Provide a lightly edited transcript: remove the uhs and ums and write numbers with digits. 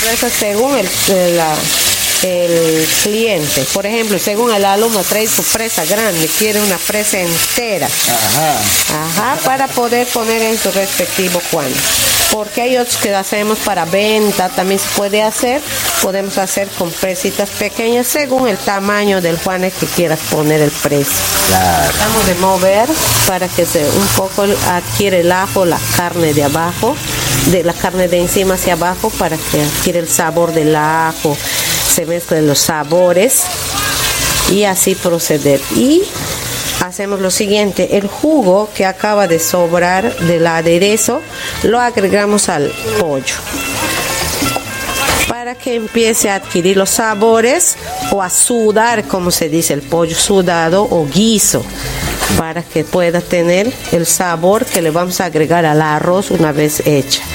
presa según el cliente. Por ejemplo, según el alumno trae su presa grande, quiere una presa entera. Para poder poner en su respectivo Juan. Porque hay otros que hacemos para venta, también se puede hacer. Podemos hacer con presitas pequeñas según el tamaño del Juanes que quieras poner el precio. Claro. Tratamos de mover para que un poco adquiere el ajo, la carne de abajo, de la carne de encima hacia abajo, para que adquiere el sabor del ajo, se mezclen los sabores y así proceder. Y hacemos lo siguiente: el jugo que acaba de sobrar del aderezo lo agregamos al pollo para que empiece a adquirir los sabores, o a sudar, como se dice, el pollo sudado o guiso, para que pueda tener el sabor que le vamos a agregar al arroz una vez hecha.